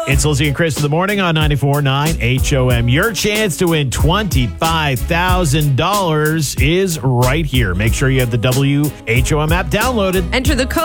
It's Lizzie and Chris in the morning on 94.9 HOM. Your chance to win $25,000 is right here. Make sure you have the WHOM app downloaded. Enter the code